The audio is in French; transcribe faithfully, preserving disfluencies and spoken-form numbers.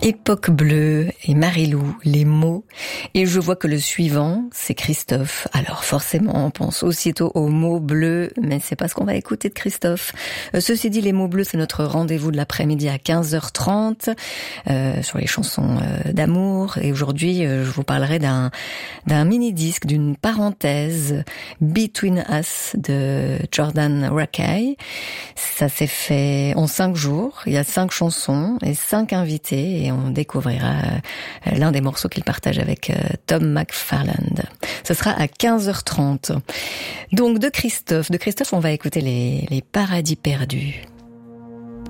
Époque bleue et Marie-Lou, les mots. Et je vois que le suivant, c'est Christophe. Alors forcément, on pense aussitôt aux mots bleus, mais c'est pas ce qu'on va écouter de Christophe. Euh, ceci dit, les mots bleus, c'est notre rendez-vous de l'après-midi à quinze heures trente euh, sur les chansons euh, d'amour. Et aujourd'hui, euh, je vous parlerai d'un d'un mini-disque, d'une parenthèse, Between Us de Jordan Rakei. Ça s'est fait en cinq jours. Il y a cinq chansons et cinq invités. Et on découvrira l'un des morceaux qu'il partage avec Tom McFarland. Ce sera à quinze heures trente. Donc de Christophe, de Christophe, on va écouter les, les Paradis perdus.